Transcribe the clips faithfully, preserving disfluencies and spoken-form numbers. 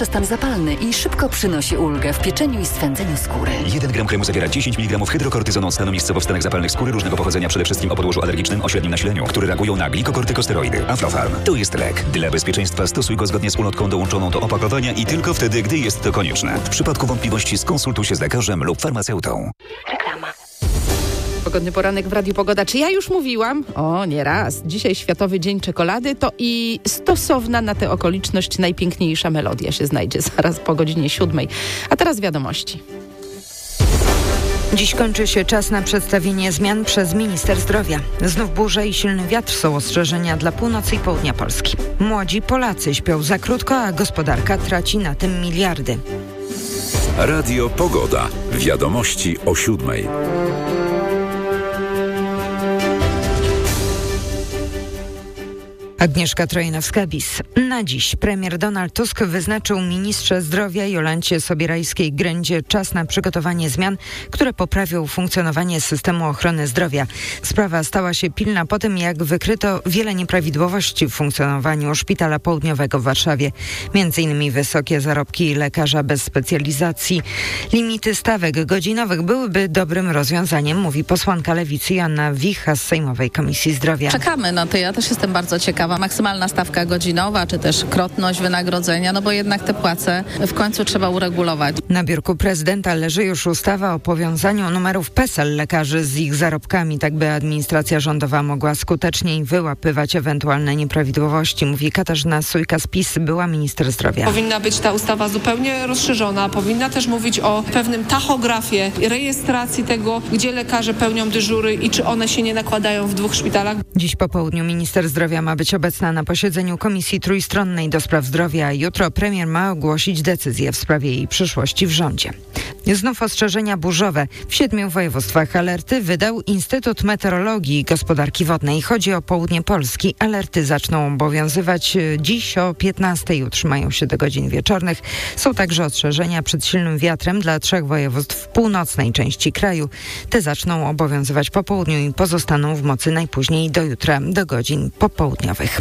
zawiesza stan zapalny i szybko przynosi ulgę w pieczeniu i swędzeniu skóry. jeden gram kremu zawiera dziesięć miligramów hydrokortyzonu od stanu miejscowo w stanach zapalnych skóry różnego pochodzenia, przede wszystkim o podłożu alergicznym o średnim nasileniu, które reagują na glikokortykosteroidy. Aflofarm to jest lek. Dla bezpieczeństwa stosuj go zgodnie z ulotką dołączoną do opakowania i tylko wtedy, gdy jest to konieczne. W przypadku wątpliwości skonsultuj się z lekarzem lub farmaceutą. Reklama. Pogodny poranek w Radiu Pogoda. Czy ja już mówiłam? O, nie raz. Dzisiaj Światowy Dzień Czekolady, to i stosowna na tę okoliczność najpiękniejsza melodia się znajdzie zaraz po godzinie siódmej. A teraz wiadomości. Dziś kończy się czas na przedstawienie zmian przez minister zdrowia. Znów burze i silny wiatr są ostrzeżenia dla północy i południa Polski. Młodzi Polacy śpią za krótko, a gospodarka traci na tym miliardy. Radio Pogoda. Wiadomości o siódmej. Agnieszka Trojnowska-Bis. Na dziś premier Donald Tusk wyznaczył ministrze zdrowia Jolancie Sobierajskiej-Grędzie czas na przygotowanie zmian, które poprawią funkcjonowanie systemu ochrony zdrowia. Sprawa stała się pilna po tym, jak wykryto wiele nieprawidłowości w funkcjonowaniu Szpitala Południowego w Warszawie. Między innymi wysokie zarobki lekarza bez specjalizacji. Limity stawek godzinowych byłyby dobrym rozwiązaniem, mówi posłanka Lewicy Joanna Wicha z Sejmowej Komisji Zdrowia. Czekamy na to, ja też jestem bardzo ciekawa. Maksymalna stawka godzinowa, czy też krotność wynagrodzenia, no bo jednak te płace w końcu trzeba uregulować. Na biurku prezydenta leży już ustawa o powiązaniu numerów PESEL lekarzy z ich zarobkami, tak by administracja rządowa mogła skuteczniej wyłapywać ewentualne nieprawidłowości, mówi Katarzyna Sujka z PiS, była minister zdrowia. Powinna być ta ustawa zupełnie rozszerzona, powinna też mówić o pewnym tachografie, rejestracji tego, gdzie lekarze pełnią dyżury i czy one się nie nakładają w dwóch szpitalach. Dziś po południu minister zdrowia ma być obecna na posiedzeniu Komisji Trójstronnej do spraw zdrowia. Jutro premier ma ogłosić decyzję w sprawie jej przyszłości w rządzie. Znów ostrzeżenia burzowe. W siedmiu województwach alerty wydał Instytut Meteorologii i Gospodarki Wodnej. Chodzi o południe Polski. Alerty zaczną obowiązywać dziś o piętnastej. Utrzymają się do godzin wieczornych. Są także ostrzeżenia przed silnym wiatrem dla trzech województw w północnej części kraju. Te zaczną obowiązywać po południu i pozostaną w mocy najpóźniej do jutra, do godzin popołudniowych.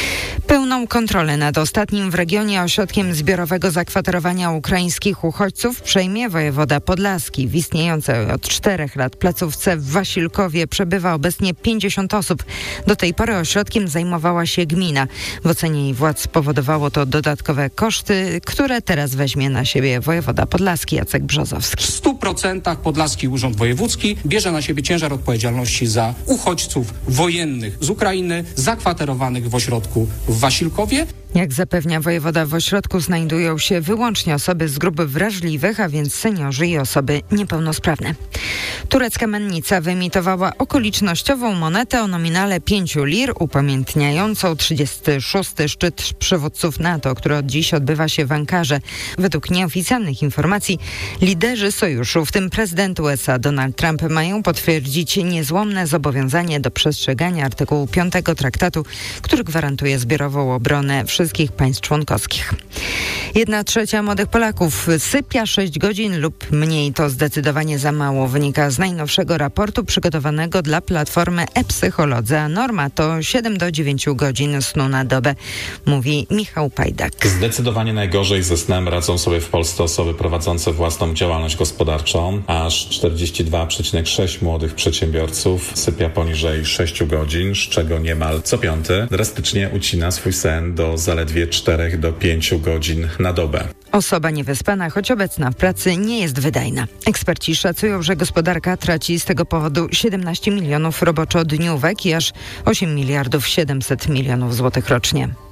Pełną kontrolę nad ostatnim w regionie ośrodkiem zbiorowego zakwaterowania ukraińskich uchodźców przejmie wojewoda podlaski. W istniejącej od czterech lat placówce w Wasilkowie przebywa obecnie pięćdziesiąt osób. Do tej pory ośrodkiem zajmowała się gmina. W ocenie jej władz spowodowało to dodatkowe koszty, które teraz weźmie na siebie wojewoda podlaski Jacek Brzozowski. W stu procentach Podlaski Urząd Wojewódzki bierze na siebie ciężar odpowiedzialności za uchodźców wojennych z Ukrainy zakwaterowanych w ośrodku w Wasilkowie. Jak zapewnia wojewoda, w ośrodku znajdują się wyłącznie osoby z grup wrażliwych, a więc seniorzy i osoby niepełnosprawne. Turecka mennica wyemitowała okolicznościową monetę o nominale pięciu lir, upamiętniającą trzydziesty szósty szczyt przywódców NATO, który od dziś odbywa się w Ankarze. Według nieoficjalnych informacji liderzy sojuszu, w tym prezydent U S A Donald Trump, mają potwierdzić niezłomne zobowiązanie do przestrzegania artykułu piątego traktatu, który gwarantuje zbiorową obronę wszystkich państw członkowskich. Jedna trzecia młodych Polaków sypia sześć godzin lub mniej. To zdecydowanie za mało, wynika z najnowszego raportu przygotowanego dla platformy e-Psycholodzy, a norma to siedem do dziewięciu godzin snu na dobę, mówi Michał Pajdak. Zdecydowanie najgorzej ze snem radzą sobie w Polsce osoby prowadzące własną działalność gospodarczą. Aż czterdzieści dwa przecinek sześć młodych przedsiębiorców sypia poniżej sześciu godzin, z czego niemal co piąty drastycznie ucina swój sen do zaledwie czterech do pięciu godzin na dobę. Osoba niewyspana, choć obecna w pracy, nie jest wydajna. Eksperci szacują, że gospodarka traci z tego powodu siedemnaście milionów roboczodniówek i aż osiem miliardów siedemset milionów złotych rocznie.